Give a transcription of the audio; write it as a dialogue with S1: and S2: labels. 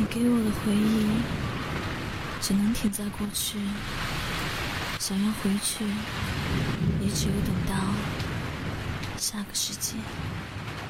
S1: 你给我的回忆只能停在过去，想要回去，也只有等到下个世界。